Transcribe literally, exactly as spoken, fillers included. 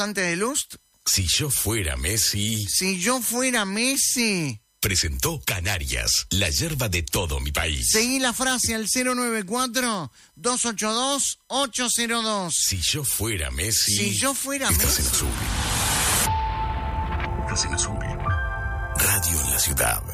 antes de Lust? Si yo fuera Messi... Si yo fuera Messi... Presentó Canarias, la yerba de todo mi país. Seguí la frase al cero nueve cuatro, dos ocho dos, ocho cero dos. Si yo fuera Messi... Si yo fuera Estás Messi... en azul. Estás en azul. Radio en la ciudad.